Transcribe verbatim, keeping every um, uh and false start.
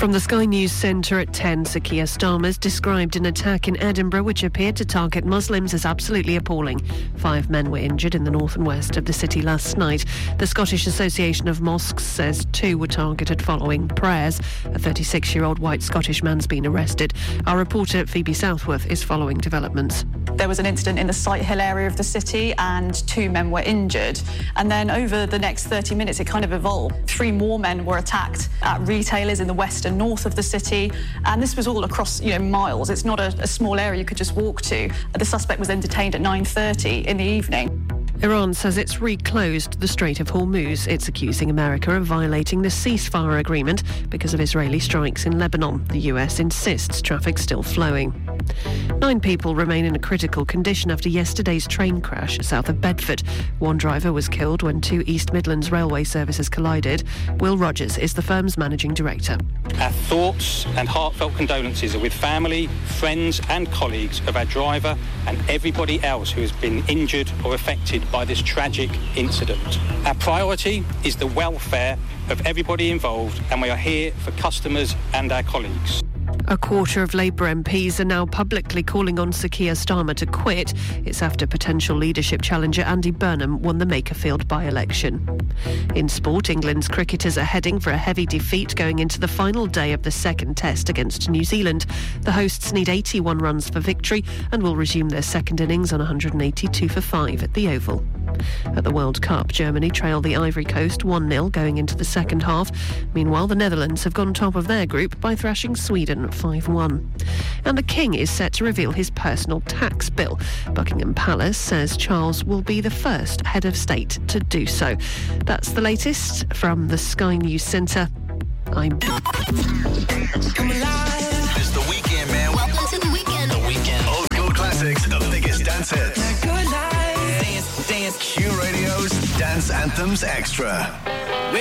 From the Sky News Centre at ten, Sir Keir Starmer's described an attack in Edinburgh which appeared to target Muslims as absolutely appalling. Five men were injured in the north and west of the city last night. The Scottish Association of Mosques says two were targeted following prayers. A thirty-six-year-old white Scottish man's been arrested. Our reporter Phoebe Southworth is following developments. There was an incident in the Sighthill area of the city and two men were injured. And then over the next thirty minutes, it kind of evolved. Three more men were attacked at retailers in the west and north of the city. And this was all across, you know, miles. It's not a, a small area you could just walk to. The suspect was then detained at nine thirty in the evening. Iran says it's reclosed the Strait of Hormuz. It's accusing America of violating the ceasefire agreement because of Israeli strikes in Lebanon. The U S insists traffic's still flowing. Nine people remain in a critical condition after yesterday's train crash south of Bedford. One driver was killed when two East Midlands railway services collided. Will Rogers is the firm's managing director. Our thoughts and heartfelt condolences are with family, friends and colleagues of our driver and everybody else who has been injured or affected by this tragic incident. Our priority is the welfare of everybody involved, and we are here for customers and our colleagues. A quarter of Labour M Ps are now publicly calling on Sir Keir Starmer to quit. It's after potential leadership challenger Andy Burnham won the Makerfield by-election. In sport, England's cricketers are heading for a heavy defeat going into the final day of the second test against New Zealand. The hosts need eighty-one runs for victory and will resume their second innings on one hundred eighty-two for five at the Oval. At the World Cup, Germany trailed the Ivory Coast one nil going into the second half. Meanwhile, the Netherlands have gone top of their group by thrashing Sweden five one. And the King is set to reveal his personal tax bill. Buckingham Palace says Charles will be the first head of state to do so. That's the latest from the Sky News Centre. I'm... Come alive. It's the weekend, man. Welcome to the weekend. The weekend. Old school classics, the biggest dance hits. Good night. Dance, dance. Q Radio's Dance Anthems Extra.